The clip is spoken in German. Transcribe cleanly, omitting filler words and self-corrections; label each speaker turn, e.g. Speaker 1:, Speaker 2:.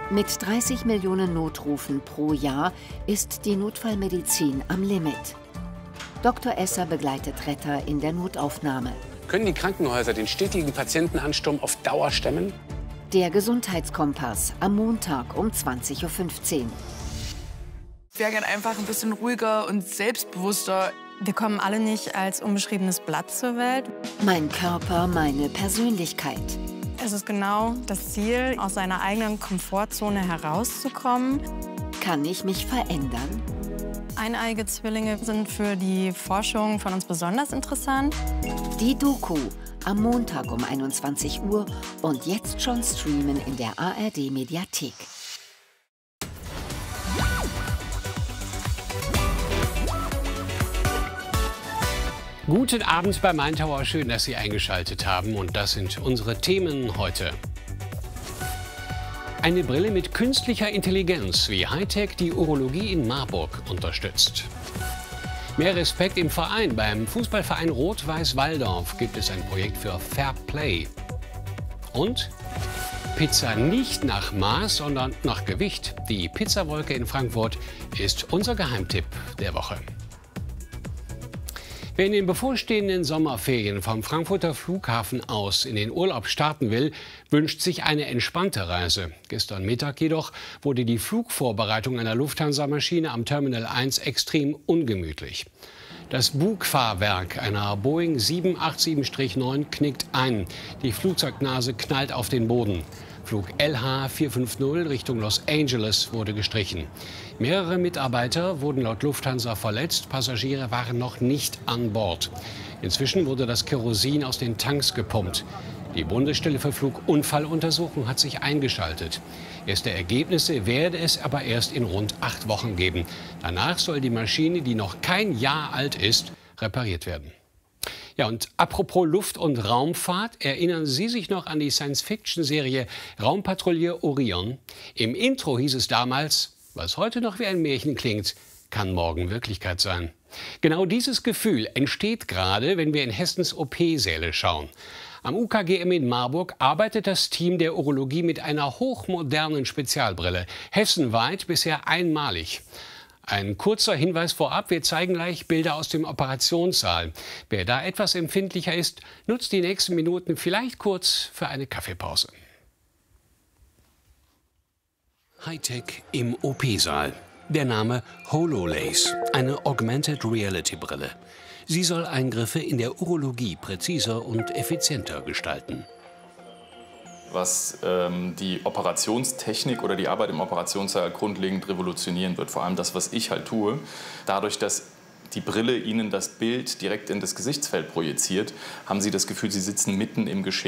Speaker 1: Mit 30 Millionen Notrufen pro Jahr ist die Notfallmedizin am Limit. Dr. Esser begleitet Retter in der Notaufnahme.
Speaker 2: Können die Krankenhäuser den stetigen Patientenansturm auf Dauer stemmen?
Speaker 1: Der Gesundheitskompass am Montag um 20:15 Uhr.
Speaker 3: Ich wäre gern einfach ein bisschen ruhiger und selbstbewusster.
Speaker 4: Wir kommen alle nicht als unbeschriebenes Blatt zur Welt.
Speaker 1: Mein Körper, meine Persönlichkeit.
Speaker 4: Es ist genau das Ziel, aus seiner eigenen Komfortzone herauszukommen.
Speaker 1: Kann ich mich verändern?
Speaker 4: Eineige Zwillinge sind für die Forschung von uns besonders interessant.
Speaker 1: Die Doku am Montag um 21 Uhr und jetzt schon streamen in der ARD-Mediathek.
Speaker 2: Guten Abend bei Main Tower. Schön, dass Sie eingeschaltet haben. Und das sind unsere Themen heute. Eine Brille mit künstlicher Intelligenz, wie Hightech die Urologie in Marburg unterstützt. Mehr Respekt im Verein. Beim Fußballverein Rot-Weiß Walldorf gibt es ein Projekt für Fair Play. Und Pizza nicht nach Maß, sondern nach Gewicht. Die Pizzawolke in Frankfurt ist unser Geheimtipp der Woche. Wer in den bevorstehenden Sommerferien vom Frankfurter Flughafen aus in den Urlaub starten will, wünscht sich eine entspannte Reise. Gestern Mittag jedoch wurde die Flugvorbereitung einer Lufthansa-Maschine am Terminal 1 extrem ungemütlich. Das Bugfahrwerk einer Boeing 787-9 knickt ein. Die Flugzeugnase knallt auf den Boden. Flug LH 450 Richtung Los Angeles wurde gestrichen. Mehrere Mitarbeiter wurden laut Lufthansa verletzt, Passagiere waren noch nicht an Bord. Inzwischen wurde das Kerosin aus den Tanks gepumpt. Die Bundesstelle für Flugunfalluntersuchung hat sich eingeschaltet. Erste Ergebnisse werde es aber erst in rund 8 Wochen geben. Danach soll die Maschine, die noch kein Jahr alt ist, repariert werden. Ja, und apropos Luft- und Raumfahrt, erinnern Sie sich noch an die Science-Fiction-Serie Raumpatrouille Orion? Im Intro hieß es damals, was heute noch wie ein Märchen klingt, kann morgen Wirklichkeit sein. Genau dieses Gefühl entsteht gerade, wenn wir in Hessens OP-Säle schauen. Am UKGM in Marburg arbeitet das Team der Urologie mit einer hochmodernen Spezialbrille. Hessenweit bisher einmalig. Ein kurzer Hinweis vorab, wir zeigen gleich Bilder aus dem Operationssaal. Wer da etwas empfindlicher ist, nutzt die nächsten Minuten vielleicht kurz für eine Kaffeepause. Hightech im OP-Saal. Der Name HoloLace, eine Augmented Reality Brille. Sie soll Eingriffe in der Urologie präziser und effizienter gestalten.
Speaker 5: Was die Operationstechnik oder die Arbeit im Operationssaal grundlegend revolutionieren wird. Vor allem das, was ich halt tue. Dadurch, dass die Brille Ihnen das Bild direkt in das Gesichtsfeld projiziert, haben Sie das Gefühl, Sie sitzen mitten im Geschehen.